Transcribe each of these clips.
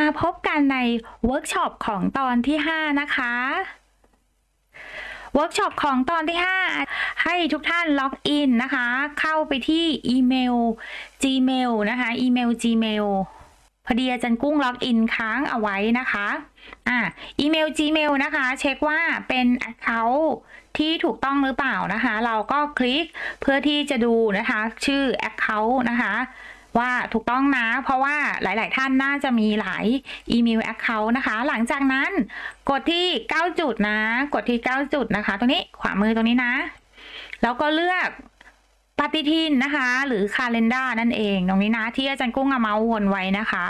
มาพบกันในเวิร์กช็อปของตอนที่5นะคะเวิร์กช็อปของตอนที่5ให้ทุกท่านล็อกอินนะคะเข้าไปที่อีเมล Gmail นะคะอีเมล Gmail พอดีอาจารย์กุ้งล็อกอินค้างเอาไว้นะคะอีเมล Gmail นะคะเช็คว่าเป็น Account ที่ถูกต้องหรือเปล่านะคะเราก็คลิกเพื่อที่จะดูนะคะชื่อ Account นะคะว่าถูกต้องนะเพราะว่าหลายๆท่านน่าจะมีหลายอีเมล Account นะคะหลังจากนั้นกดที่9จุดนะกดที่9จุดนะคะตรงนี้ขวามือตรงนี้นะแล้วก็เลือกปฏิทินนะคะหรือ Calendar นั่นเองตรงนี้นะที่อาจารย์กุ้งเอาเมาส์วนไว้นะคะ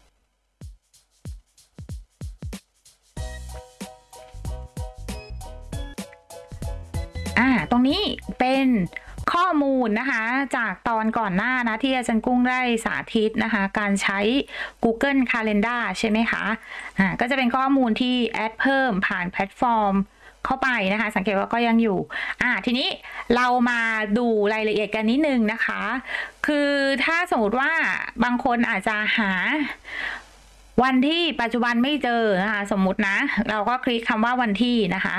ตรงนี้เป็นข้อมูลนะคะจากตอนก่อนหน้านะที่อาจารย์กุ้งได้สาธิตนะคะการใช้ Google Calendar ใช่ไหมคะก็จะเป็นข้อมูลที่แอดเพิ่มผ่านแพลตฟอร์มเข้าไปนะคะสังเกตว่าก็ยังอยู่ทีนี้เรามาดูรายละเอียดกันนิดนึงนะคะคือถ้าสมมติว่าบางคนอาจจะหาวันที่ปัจจุบันไม่เจอนะคะสมมุตินะเราก็คลิกคำว่าวันที่นะคะ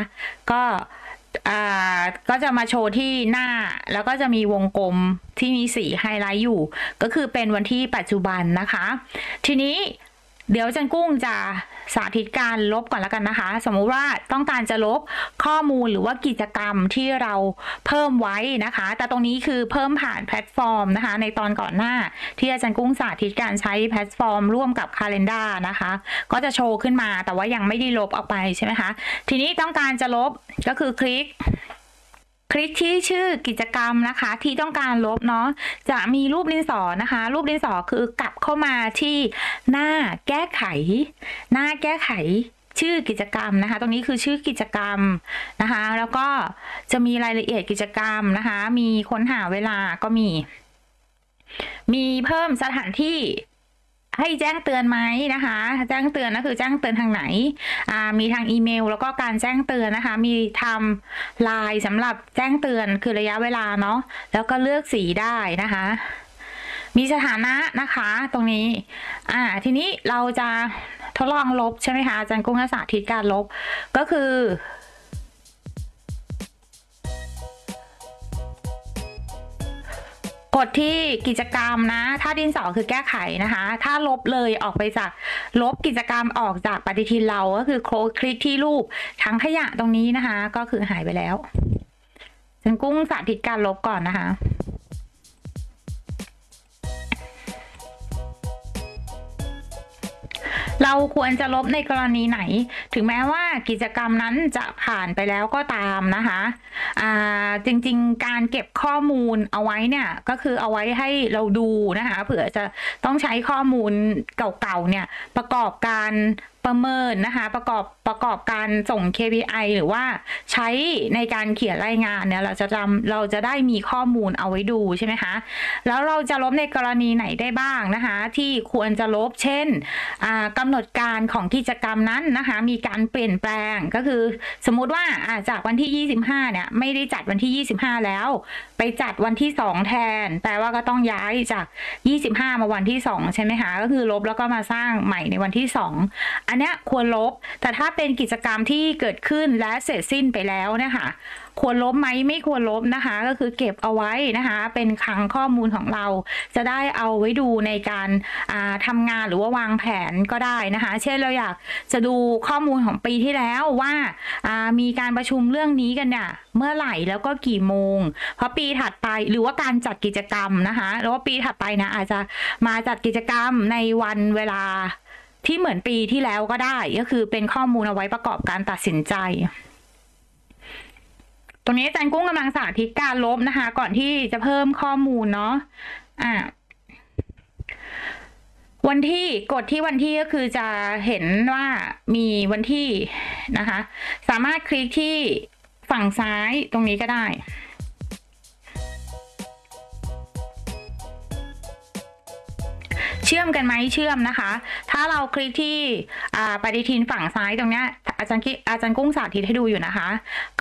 ก็จะมาโชว์ที่หน้าแล้วก็จะมีวงกลมที่มีสีไฮไลท์อยู่ก็คือเป็นวันที่ปัจจุบันนะคะทีนี้เดี๋ยวจันกุ้งจะสาธิตการลบก่อนแล้วกันนะคะสมมุติว่าต้องการจะลบข้อมูลหรือว่ากิจกรรมที่เราเพิ่มไว้นะคะแต่ตรงนี้คือเพิ่มผ่านแพลตฟอร์มนะคะในตอนก่อนหน้าที่อาจารย์กุ้งสาธิตการใช้แพลตฟอร์มร่วมกับ Calendar นะคะก็จะโชว์ขึ้นมาแต่ว่ายังไม่ได้ลบออกไปใช่ไหมคะทีนี้ต้องการจะลบก็คือคลิกที่ชื่อกิจกรรมนะคะที่ต้องการลบเนาะจะมีรูปดินสอนะคะรูปดินสอคือกลับเข้ามาที่หน้าแก้ไขชื่อกิจกรรมนะคะตรงนี้คือชื่อกิจกรรมนะคะแล้วก็จะมีรายละเอียดกิจกรรมนะคะมีค้นหาเวลาก็มีเพิ่มสถานที่ให้แจ้งเตือนไหมนะคะแจ้งเตือนก็คือแจ้งเตือนทางไหนมีทางอีเมลแล้วก็การแจ้งเตือนนะคะมีทำไลน์สำหรับแจ้งเตือนคือระยะเวลาเนาะแล้วก็เลือกสีได้นะคะมีสถานะนะคะตรงนี้ทีนี้เราจะทดลองลบใช่ไหมคะอาจารย์กุ้งสาธิตการลบก็คือกดที่กิจกรรมนะถ้าดินสอคือแก้ไขนะคะถ้าลบเลยออกไปจากลบกิจกรรมออกจากปฏิทินเราก็คือคลิกที่รูปถังขยะตรงนี้นะคะก็คือหายไปแล้วฉันกุ้งสาธิตการลบก่อนนะคะเราควรจะลบในกรณีไหนถึงแม้ว่ากิจกรรมนั้นจะผ่านไปแล้วก็ตามนะคะจริงๆการเก็บข้อมูลเอาไว้เนี่ยก็คือเอาไว้ให้เราดูนะคะเผื่อจะต้องใช้ข้อมูลเก่าๆเนี่ยประกอบการประเมินนะคะประกอบการส่ง KPI หรือว่าใช้ในการเขียนรายงานเนี่ยเราจะได้มีข้อมูลเอาไว้ดูใช่ไหมคะแล้วเราจะลบในกรณีไหนได้บ้างนะคะที่ควรจะลบเช่นกำหนดการของกิจกรรมนั้นนะคะมีการเปลี่ยนแปลงก็คือสมมุติว่าจากวันที่25เนี่ยไม่ได้จัดวันที่25แล้วไปจัดวันที่2แทนแปลว่าก็ต้องย้ายจาก25มาวันที่2ใช่ไหมคะก็คือลบแล้วก็มาสร้างใหม่ในวันที่2อันนี้ควรลบแต่ถ้าเป็นกิจกรรมที่เกิดขึ้นและเสร็จสิ้นไปแล้วนะคะควรลบไหมไม่ควรลบนะคะก็คือเก็บเอาไว้นะคะเป็นคลังข้อมูลของเราจะได้เอาไว้ดูในการทำงานหรือว่าวางแผนก็ได้นะคะเช่นเราอยากจะดูข้อมูลของปีที่แล้วว่ามีการประชุมเรื่องนี้กันเนี่ยเมื่อไหร่แล้วก็กี่โมงเพราะปีถัดไปหรือว่าการจัดกิจกรรมนะคะแล้วว่าปีถัดไปนะอาจจะมาจัดกิจกรรมในวันเวลาที่เหมือนปีที่แล้วก็ได้ก็คือเป็นข้อมูลเอาไว้ประกอบการตัดสินใจตรงนี้อาจารย์กุ้งกำลังสาธิตการลบนะคะก่อนที่จะเพิ่มข้อมูลเนาะวันที่กดที่วันที่ก็คือจะเห็นว่ามีวันที่นะคะสามารถคลิกที่ฝั่งซ้ายตรงนี้ก็ได้เชื่อมกันไหมเชื่อมนะคะถ้าเราคลิกที่ปฏิทินฝั่งซ้ายตรงนี้อาจารย์กุ้งสาธิตให้ดูอยู่นะคะ